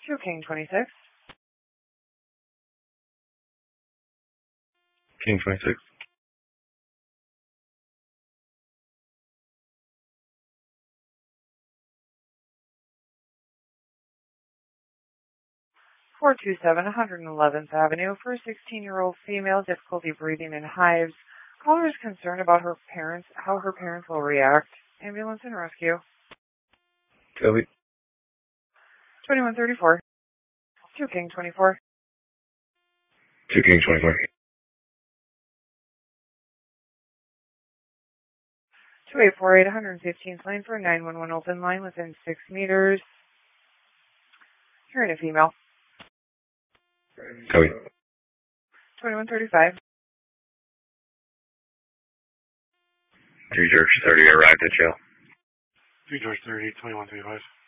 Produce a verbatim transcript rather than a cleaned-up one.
two King twenty-six. King twenty-six. four two seven, one eleventh Avenue for a sixteen-year-old female, difficulty breathing in hives. Caller is concerned about her parents, how her parents will react. Ambulance and rescue. Toby. twenty-one thirty-four. two King twenty-four. two King twenty-four. two eight four eight, one fifteenth lane for a nine one one open line within six meters. Hearing a female. Toby. twenty-one thirty-five. three George thirty arrived at jail. three George thirty, twenty-one thirty-five.